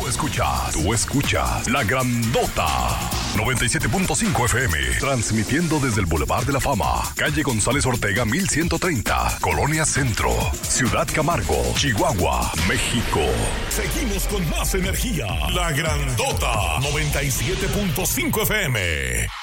Tú escuchas La Grandota 97.5 FM, transmitiendo desde el Boulevard de la Fama, calle González Ortega 1130, Colonia Centro, Ciudad Camargo, Chihuahua, México. Seguimos con más energía. La Grandota 97.5 FM.